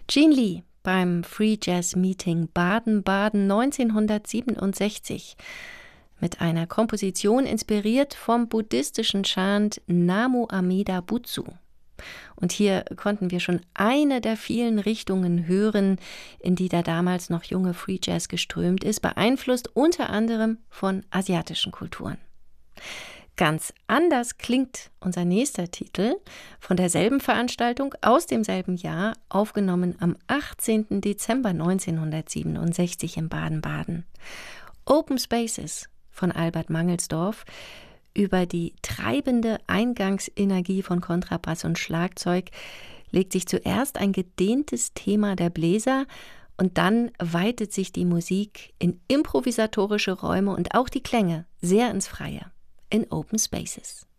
Gene Lee beim Free Jazz Meeting Baden-Baden 1967 mit einer Komposition inspiriert vom buddhistischen Chant Namu Amida Butsu. Und hier konnten wir schon eine der vielen Richtungen hören, in die der damals noch junge Free Jazz geströmt ist, beeinflusst unter anderem von asiatischen Kulturen. Ganz anders klingt unser nächster Titel von derselben Veranstaltung aus demselben Jahr, aufgenommen am 18. Dezember 1967 in Baden-Baden. Open Spaces von Albert Mangelsdorff über die treibende Eingangsenergie von Kontrabass und Schlagzeug legt sich zuerst ein gedehntes Thema der Bläser und dann weitet sich die Musik in improvisatorische Räume und auch die Klänge sehr ins Freie. In Open Spaces.